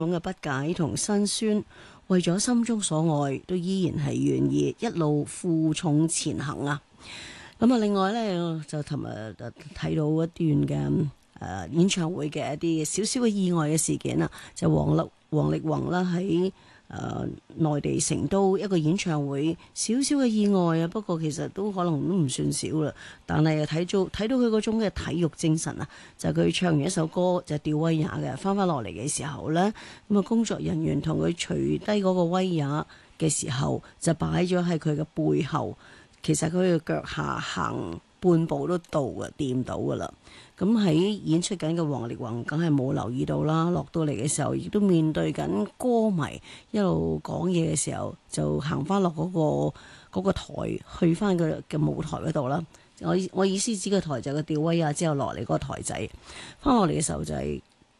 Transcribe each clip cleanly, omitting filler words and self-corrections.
種嘅不解同辛酸，為咗心中所愛，都依然係願意一路負重前行啊！咁啊，另外呢，就琴日睇到一段嘅演唱會嘅一啲少少嘅意外嘅事件啦，就王力宏啦喺內地成都一個演唱會少少嘅意外啊，不過其實都可能都唔算少啦。但係睇到佢嗰種嘅體育精神啊，就佢唱完一首歌就吊威亞嘅，翻落嚟嘅時候呢，咁啊工作人員同佢除低嗰個威亞嘅時候，就擺咗喺佢嘅背後。其實佢嘅腳下行半步都到嘅，掂到噶啦。咁喺演出緊嘅王力宏，梗係冇留意到啦。落到嚟嘅時候，亦都面對緊歌迷一路講嘢嘅時候，就行翻落嗰個台，去翻佢嘅舞台嗰度啦。我意思指個台就係個吊威亞之後落嚟嗰個台仔，翻落嚟嘅時候就係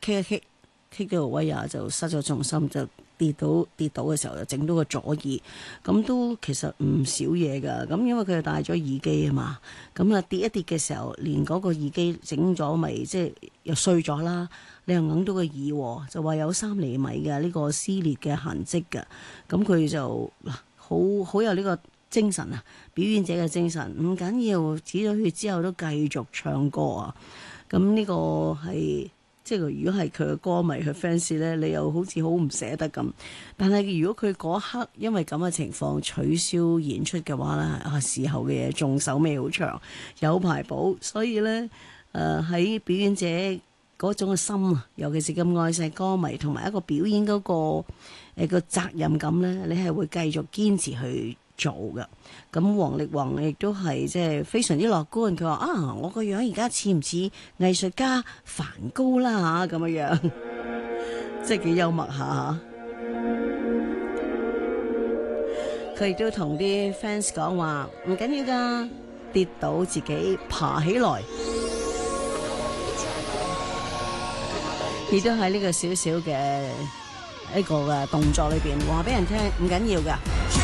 kick 到個威亞就失咗重心，就跌倒嘅時候就整到個左耳，咁都其實唔少嘢㗎。咁因為佢係戴咗耳機啊嘛，咁啊跌一跌嘅時候，連嗰個耳機整咗咪即係又碎咗啦。你又揞到個耳，就話有3厘米嘅呢個撕裂嘅痕跡㗎。咁佢就好有呢個精神啊，表演者嘅精神，唔緊要，止咗血之後都繼續唱歌啊。咁呢個係。即係如果係佢嘅歌迷、佢 fans 咧，你又好似好唔捨得咁。但係如果佢嗰刻因為咁嘅情況取消演出嘅話咧，事後嘅嘢仲手尾好長，有排補。所以咧，喺表演者嗰種嘅心啊，尤其是咁愛錫歌迷同埋一個表演嗰個責任感咧，你係會繼續堅持去做嘅。咁王力宏亦都係即係非常之樂觀，佢話我個樣而家似唔似藝術家梵高啦咁樣，即係幾幽默下。佢亦都同啲 fans 講話唔緊要噶，跌倒自己爬起來，亦都喺呢個少少嘅一個嘅動作裏邊話俾人聽唔緊要噶。